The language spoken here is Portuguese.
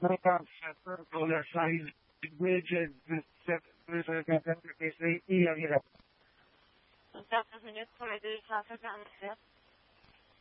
Welcome, Shepherd, Roller Size, Bridges, e a Estados Unidos, corredor de South Africa.